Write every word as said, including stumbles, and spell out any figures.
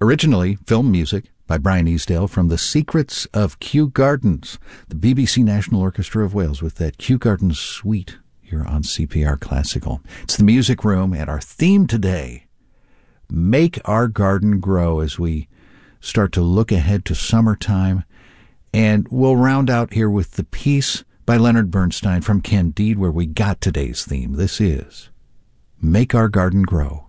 Originally, film music by Brian Easdale from The Secrets of Kew Gardens, the B B C National Orchestra of Wales with that Kew Gardens Suite here on C P R Classical. It's the Music Room, and our theme today, Make Our Garden Grow, as we start to look ahead to summertime. And we'll round out here with the piece by Leonard Bernstein from Candide, where we got today's theme. This is Make Our Garden Grow.